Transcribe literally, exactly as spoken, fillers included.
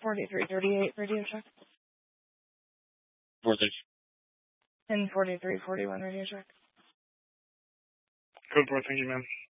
forty-three thirty-eight radio check. four six. And forty-three forty-one radio check. Code four, thank you, ma'am.